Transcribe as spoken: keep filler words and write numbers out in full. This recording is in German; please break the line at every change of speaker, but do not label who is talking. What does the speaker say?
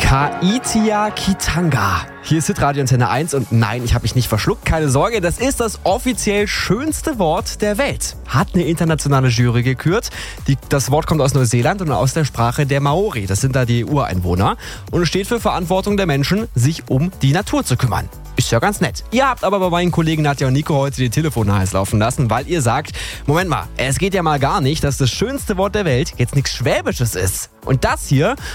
Kaitia Kitanga. Hier ist Hitradio Antenne eins und nein, ich habe mich nicht verschluckt, keine Sorge, das ist das offiziell schönste Wort der Welt. Hat eine internationale Jury gekürt. Die, das Wort kommt aus Neuseeland und aus der Sprache der Maori, das sind da die Ureinwohner. Und es steht für Verantwortung der Menschen, sich um die Natur zu kümmern. Ist ja ganz nett. Ihr habt aber bei meinen Kollegen Nadja und Nico heute die Telefone heiß laufen lassen, weil ihr sagt, Moment mal, es geht ja mal gar nicht, dass das schönste Wort der Welt jetzt nichts Schwäbisches ist. Und das hier